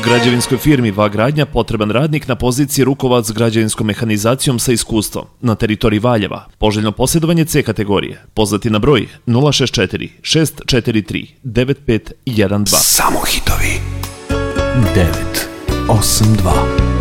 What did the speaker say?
Građevinskoj firmi VA Gradnja potreban radnik na poziciji rukovac građevinskom mehanizacijom sa iskustvom na teritoriji Valjeva. Poželjno posjedovanje C kategorije. Pozvati na broj 064 643 9512. Samo hitovi 982.